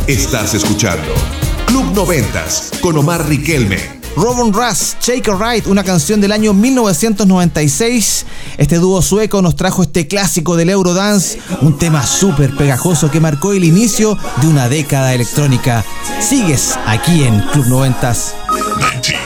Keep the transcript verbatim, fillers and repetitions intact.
Estás escuchando Club noventas con Omar Riquelme. Robin Russ, Shake a Ride, una canción del año mil novecientos noventa y seis. Este dúo sueco nos trajo este clásico del Eurodance, un tema súper pegajoso que marcó el inicio de una década electrónica. Sigues aquí en Club noventas.